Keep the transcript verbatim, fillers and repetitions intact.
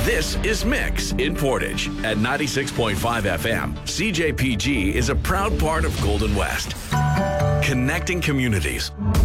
This is Mix in Portage at ninety-six point five F M. C J P G is a proud part of Golden West, connecting communities,